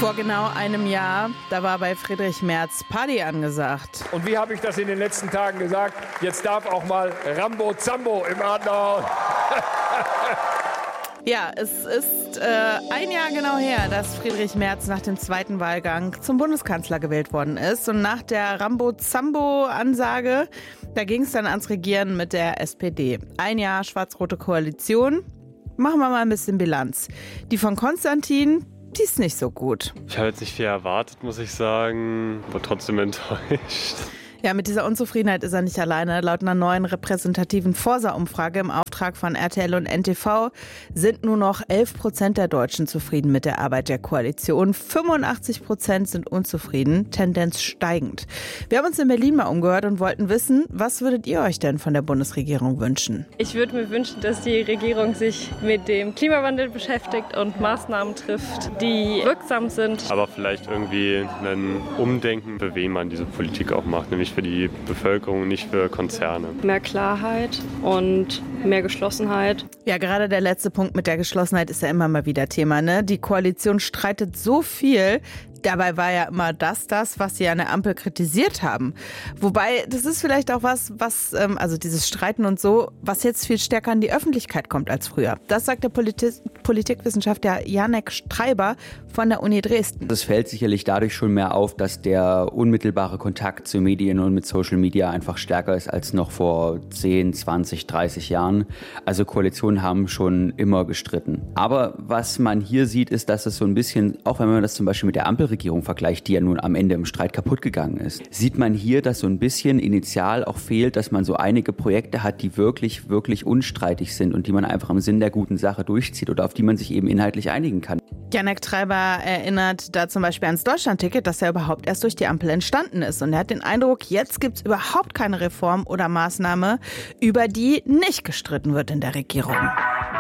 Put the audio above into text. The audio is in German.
Vor genau einem Jahr, da war bei Friedrich Merz Party angesagt. Und wie habe ich das in den letzten Tagen gesagt? Jetzt darf auch mal Rambo Zambo im Adlerhorn. Ja, es ist ein Jahr genau her, dass Friedrich Merz nach dem zweiten Wahlgang zum Bundeskanzler gewählt worden ist. Und nach der Rambo-Zambo-Ansage, da ging es dann ans Regieren mit der SPD. Ein Jahr schwarz-rote Koalition. Machen wir mal ein bisschen Bilanz. Die von Konstantin, die ist nicht so gut. Ich habe jetzt nicht viel erwartet, muss ich sagen, aber trotzdem enttäuscht. Ja, mit dieser Unzufriedenheit ist er nicht alleine. Laut einer neuen repräsentativen Forsa-Umfrage im Auftrag von RTL und NTV sind nur noch 11% der Deutschen zufrieden mit der Arbeit der Koalition. 85% sind unzufrieden, Tendenz steigend. Wir haben uns in Berlin mal umgehört und wollten wissen, was würdet ihr euch denn von der Bundesregierung wünschen? Ich würde mir wünschen, dass die Regierung sich mit dem Klimawandel beschäftigt und Maßnahmen trifft, die wirksam sind. Aber vielleicht irgendwie ein Umdenken, für wen man diese Politik auch macht, nämlich für die Bevölkerung, nicht für Konzerne. Mehr Klarheit und mehr Geschlossenheit. Ja, gerade der letzte Punkt mit der Geschlossenheit ist ja immer mal wieder Thema, ne? Die Koalition streitet so viel. Dabei war ja immer das, was sie an der Ampel kritisiert haben. Wobei, das ist vielleicht auch was, also dieses Streiten und so, was jetzt viel stärker in die Öffentlichkeit kommt als früher. Das sagt der Politikwissenschaftler Janek Streiber von der Uni Dresden. Das fällt sicherlich dadurch schon mehr auf, dass der unmittelbare Kontakt zu Medien und mit Social Media einfach stärker ist als noch vor 10, 20, 30 Jahren. Also Koalitionen haben schon immer gestritten. Aber was man hier sieht, ist, dass es so ein bisschen, auch wenn man das zum Beispiel mit der Ampelregierung vergleicht, die ja nun am Ende im Streit kaputt gegangen ist, sieht man hier, dass so ein bisschen initial auch fehlt, dass man so einige Projekte hat, die wirklich, wirklich unstreitig sind und die man einfach im Sinn der guten Sache durchzieht oder auf die man sich eben inhaltlich einigen kann. Janek Treiber erinnert da zum Beispiel ans Deutschlandticket, das ja überhaupt erst durch die Ampel entstanden ist. Und er hat den Eindruck, jetzt gibt es überhaupt keine Reform oder Maßnahme, über die nicht gestritten wird in der Regierung.